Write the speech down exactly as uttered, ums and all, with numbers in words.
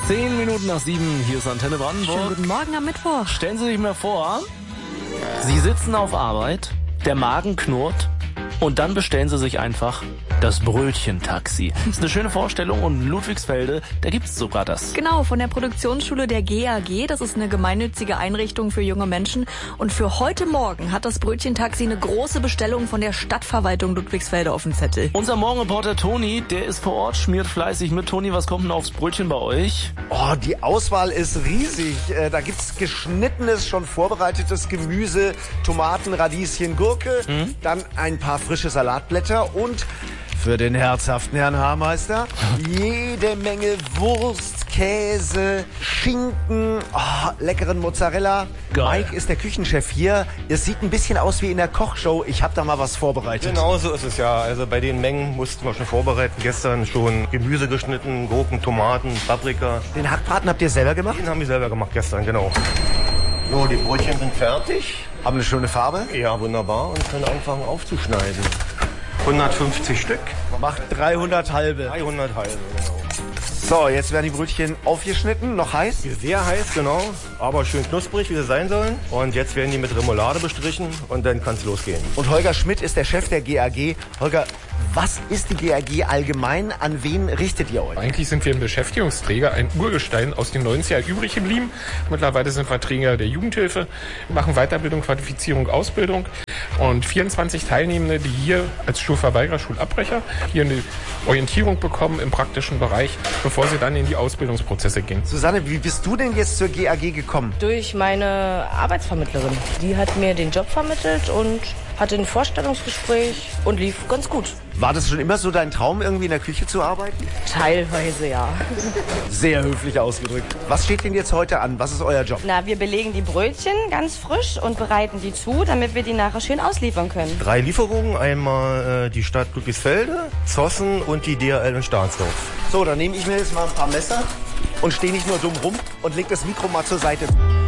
Zehn Minuten nach sieben, hier ist Antenne Brandenburg. Schönen guten Morgen am Mittwoch. Stellen Sie sich mal vor, Sie sitzen auf Arbeit, der Magen knurrt und dann bestellen Sie sich einfach das Brötchentaxi. Das ist eine schöne Vorstellung und in Ludwigsfelde, da gibt's sogar das. Genau, von der Produktionsschule der G A G. Das ist eine gemeinnützige Einrichtung für junge Menschen. Und für heute Morgen hat das Brötchentaxi eine große Bestellung von der Stadtverwaltung Ludwigsfelde auf dem Zettel. Unser Morgenreporter Toni, der ist vor Ort, schmiert fleißig mit. Toni, was kommt denn aufs Brötchen bei euch? Oh, die Auswahl ist riesig. Äh, da gibt's geschnittenes, schon vorbereitetes Gemüse, Tomaten, Radieschen, Gurke, mhm. dann ein paar frische Salatblätter und für den herzhaften Herrn Haarmeister jede Menge Wurst, Käse, Schinken, oh, leckeren Mozzarella. Geil. Mike ist der Küchenchef hier. Es sieht ein bisschen aus wie in der Kochshow. Ich habe da mal was vorbereitet. Genau so ist es ja. Also bei den Mengen mussten wir schon vorbereiten. Gestern schon Gemüse geschnitten, Gurken, Tomaten, Paprika. Den Hackbraten habt ihr selber gemacht? Den haben wir selber gemacht gestern, genau. So, die Brötchen sind fertig. Haben eine schöne Farbe? Ja, wunderbar. Und können anfangen aufzuschneiden. hundertfünfzig Stück. Macht dreihundert halbe. dreihundert halbe, genau. So, jetzt werden die Brötchen aufgeschnitten, noch heiß? Sehr heiß, genau, aber schön knusprig, wie sie sein sollen. Und jetzt werden die mit Remoulade bestrichen und dann kann es losgehen. Und Holger Schmidt ist der Chef der G A G. Holger, was ist die G A G allgemein? An wen richtet ihr euch? Eigentlich sind wir ein Beschäftigungsträger, ein Urgestein aus den neunziger übrig geblieben. Mittlerweile sind wir Träger der Jugendhilfe, machen Weiterbildung, Qualifizierung, Ausbildung. Und vierundzwanzig Teilnehmende, die hier als Schulverweigerer, Schulabbrecher hier eine Orientierung bekommen im praktischen Bereich, bevor sie dann in die Ausbildungsprozesse gehen. Susanne, wie bist du denn jetzt zur G A G gekommen? Durch meine Arbeitsvermittlerin. Die hat mir den Job vermittelt und hatte ein Vorstellungsgespräch und lief ganz gut. War das schon immer so dein Traum, irgendwie in der Küche zu arbeiten? Teilweise, ja. Sehr höflich ausgedrückt. Was steht denn jetzt heute an? Was ist euer Job? Na, wir belegen die Brötchen ganz frisch und bereiten die zu, damit wir die nachher schön ausliefern können. Drei Lieferungen, einmal äh, die Stadt Ludwigsfelde, Zossen und die D H L in Stahnsdorf. So, dann nehme ich mir jetzt mal ein paar Messer und stehe nicht nur dumm rum und leg das Mikro mal zur Seite.